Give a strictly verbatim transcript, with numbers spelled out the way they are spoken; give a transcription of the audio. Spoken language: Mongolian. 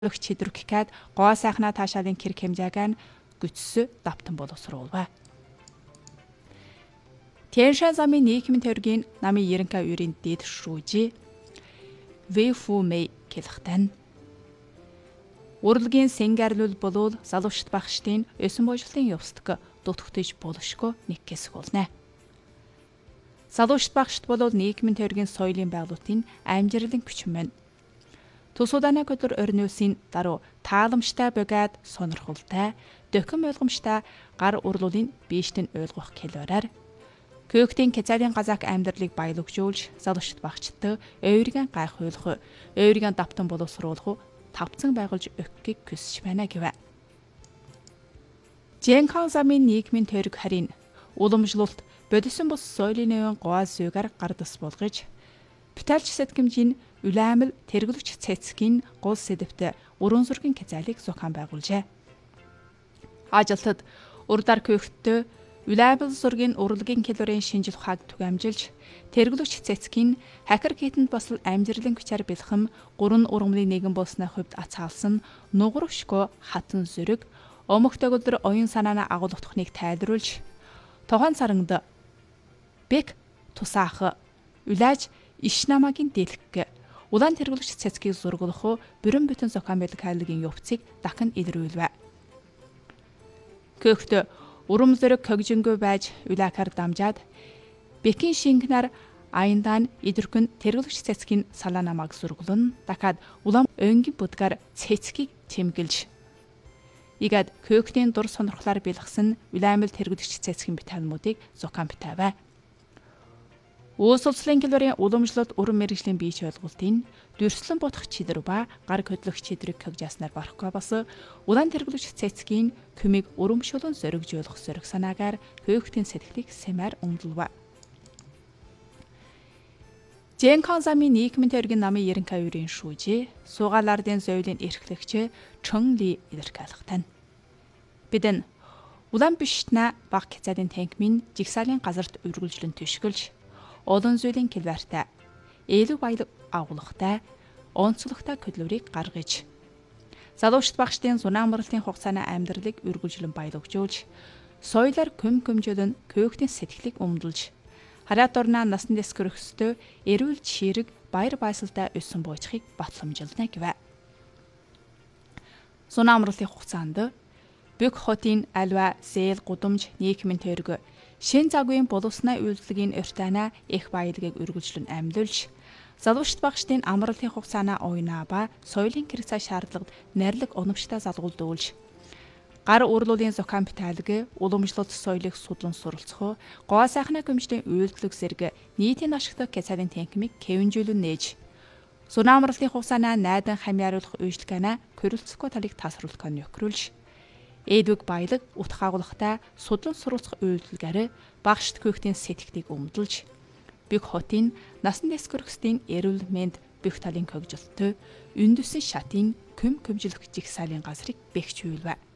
чидрүккат гоо сайхна таашаалын кэр хэмжээгээр гүцсү давтан боловсруулва. Тяншан замын нийгмийн тойргийн намын ерөнхий үерийн дэд шүүжи Вэйфу Мэй хэлэхтэн. Урлагийн сэнгэрлүүл болвол залуучт багштын өсөн боожлын явцдаг дутагдж болшгүй нэг хэсэг болно. Залуучт багшд болвол нийгмийн тойргийн соёлын байгуулалтын амжилтын хүчин байна. Тусуудааны хөдөр орны улсын даруй тааламжтай бөгөөд сонирхолтой, дөхөн ойлгомжтой гар урлуулын биештэн ойлгох хэлбэрээр Көөхтийн Кэцалын газаак амьдралыг баялагжуулж, залуучт багчтай өөрийн гайх хуйлах, өөрийн давтан боловсруулах тавцан байгуулж өгөхийг хүсэж байна гэв. Жэнхан замын нийгмийн тойрог харин уламжлалт бодисон бус соёлын нэвэн гоо зүйгээр гардас болгож, Биталч сэтгэмжийн үлээмэл тэргэлэгч цэцгийн гол сэдвтэ уран зургийн Кэцалыг зохион байгуулжээ. Ажилтад урдар көөхтөө үлээмэл зургийн урлагийн хэлбэрийн шинжил ухааг түгээмжилж, тэргэлэгч цэцгийн хакер хийтэнд басал амжилтын хүчээр бэлхэм гурван ургамлын нэгэн болсны хувьд ацаалсан нугуршгүй хатан зүрэг омогтой өдөр оюун санааны агуулгахныг тайлруулж, тохон сарангад бек тусаах үлээж иш намагийн дэлгэг улаан тэргэлэгч цэцгийг зургуулах бүрэн бүтэн зохион байгуулах хайлагын явцыг дахин илрүүлвэ. Көөхтө урам зориг когжингүй байж үлэхэр дамжаад бекийн шингнаар аяндан идэрхэн тэргэлэгч цэцгийн салаа намааг зургуулна. Дахиад улаан өнгийн будгаар цэцгийг тэмгэлж игад көөхтийн дур сонирхлоор бэлгсэн үлээмэл тэргэлэгч цэцгийн биталмуудыг зохион битавэ. Үүсэлцлийн хэлбэрийн уламжлалт уран мэргэжлийн биеч ойлголтын дүрслэн бодох чидөр ба гар хөдлөх чидрийг когжааснаар барахгүй бас улаан тэргэлэгч цэцгийн көмийг урамшуулан зоригжуулах зориг санаагаар көөхтийн сэтгэлийг сэмээр өмдөлва. Жэнхан замын нийгмийн тойргийн намын ерөнхий үерийн шүүжи суугаалардын зойлын эрхлэгч Чон Ли илэрхийлэхтэн. Бидэн улаан бишнэ баг Кэцалын танкмын жигсаалын газарт үргэлжлэн түшгэлж олон зүйлийн хэлбэртэй ээлэг баялаг агуулгатай онцлогтой хөдөлмөрийг гаргаж залуучт багштын зунаа амралтын хугацааны амьдралыг үргэлжлэн баялагжуулж соёлоор көм көмжөлн көөхтийн сэтгэлийг өмдөлж хараат орноо насан дэс көрөхсдөө эрүүл чирэг баяр баясгалтай өссөн буучхыг батламжилна гэв. Зунаа амралтын хугацаанд Бөк хотын альва зээл гудамж нийгмийн тойрог шин цагийн боловсны үйлдвэрлэгийн өртөөнө их баялагийг үргэлжлэн амьдулж залуучт багштын амралтын хугацааны уйнаа ба соёлын хэрэгцээ шаардлагад найрлаг оновчтой залгуулдуулж гар урлуулын зохион бүтээлэг уламжлалт соёлыг судлан суралцах гоо сайхны гүмжлийн үйлдвэрлэг зэрэг нийтийн ашигтай Кэцалын танкмыг кэвэнжүүлэн нээж зунаа амралтын хугацааны найдан хамяаруулах үйлчлэгэнэ көрөлцөхгүй талыг тасруулах нөхрүүлж Эдвэг баялаг утга агуулгатай судлан суралцах үйлдэлгээр багшд көөхтийн сэтгэлийг өмдөлж Бөк хотын насан дэс көрөхсдийн эрүүл мэнд бүх талын хөгжилтөй өндөсөн шатын көм көмжлөх жигсаалын газрыг бэхжүүлвэ.